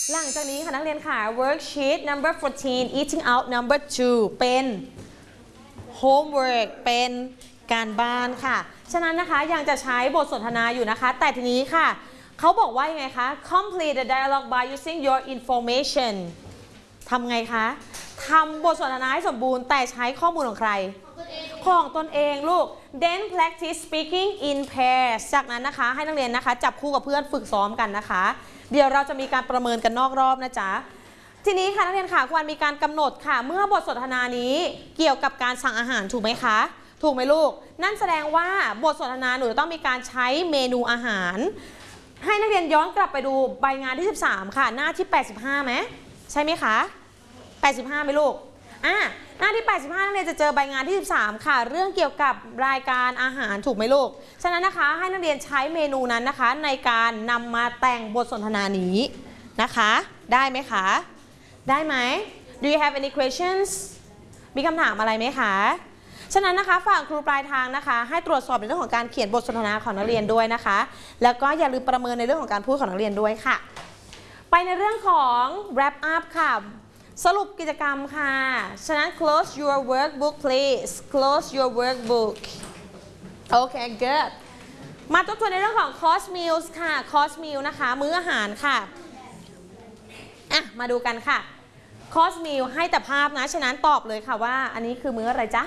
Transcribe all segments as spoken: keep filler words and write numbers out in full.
หลังจากนี้ค่ะนักเรียนค่ะ worksheet number fourteen eating out number two เป็น homework เป็นการบ้านค่ะฉะนั้นนะคะยังจะใช้บทสนทนาอยู่นะคะแต่ทีนี้ค่ะเขาบอกว่ายังไงคะ complete the dialogue by using your information ทำไงคะทำบทสนทนาให้สมบูรณ์แต่ใช้ข้อมูลของใครของตนเองลูก then practice speaking in pairs จากนั้นนะคะให้นักเรียนนะคะจับคู่กับเพื่อนฝึกซ้อมกันนะคะเดี๋ยวเราจะมีการประเมินกันนอกรอบนะจ๊ะทีนี้ค่ะนักเรียนค่ะควรมีการกำหนดค่ะเมื่อบทสนทนานี้เกี่ยวกับการสั่งอาหารถูกไหมคะถูกไหมลูกนั่นแสดงว่าบทสนทนาหนูจะต้องมีการใช้เมนูอาหารให้นักเรียนย้อนกลับไปดูใบงานที่สิบสามค่ะหน้าที่แปดสิบห้าไหมใช่ไหมคะแปดสิบห้าไหมลูกอ่ะหน้าที่แปดสิบห้านักเรียนจะเจอใบงานที่สิบสามค่ะเรื่องเกี่ยวกับรายการอาหารถูกไหมลูกฉะนั้นนะคะให้นักเรียนใช้เมนูนั้นนะคะในการนำมาแต่งบทสนทนานี้นะคะได้ไหมคะได้ไหม Do you have any questions มีคำถามอะไรไหมคะฉะนั้นนะคะฝั่งครูปลายทางนะคะให้ตรวจสอบในเรื่องของการเขียนบทสนทนาของนักเรียนด้วยนะคะแล้วก็อย่าลืมประเมินในเรื่องของการพูดของนักเรียนด้วยค่ะไปในเรื่องของ wrap up ค่ะสรุปกิจกรรมค่ะฉะนั้น close your workbook please close your workbook โอเค good มาทบทวนในเรื่องของ course meals ค่ะ course meal นะคะมื้ออาหารค่ะอ่ะมาดูกันค่ะ course meal ให้แต่ภาพนะฉะนั้นตอบเลยค่ะว่าอันนี้คือมื้ออะไรจ๊ะ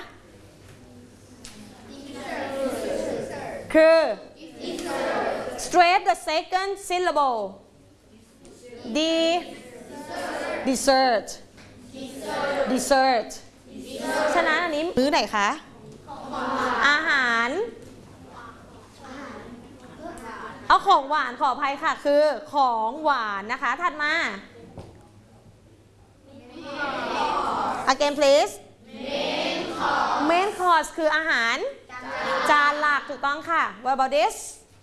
คือ straight the second syllable D dessert dessert ฉะนั้นอันนี้มื้อไหนคะอาหารเอาของหวานขออภัยค่ะคือของหวานนะคะถัดมา again please main course คืออาหารจานหลักถูกต้องค่ะ what about this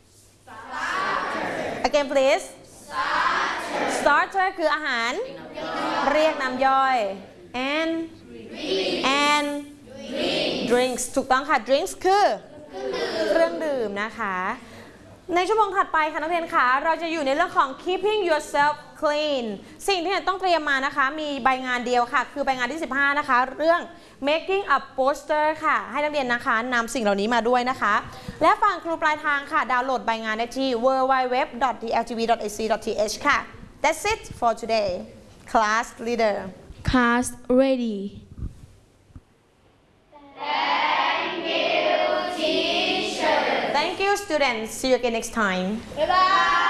again please starter คืออาหารเรียกน้ำย่อย and and drinks ถูกต้องค่ะ drinks คือเครื่องดื่มนะคะในชั่วโมงถัดไปค่ะนักเรียนคะเราจะอยู่ในเรื่องของ keeping yourself clean สิ่งที่ต้องเตรียมมานะคะมีใบงานเดียวค่ะคือใบงานที่สิบห้านะคะเรื่อง making a poster ค่ะให้นักเรียนนะคะนำสิ่งเหล่านี้มาด้วยนะคะและฝั่งครูปลายทางค่ะดาวน์โหลดใบงานได้ที่ ดับเบิลยู ดับเบิลยู ดับเบิลยู ดอท ที แอล ที วี ดอท เอ ซี ดอท ที เอช ค่ะ That's it for today class leader Class ready. Thank you, teacher. Thank you students see you again next time Bye bye.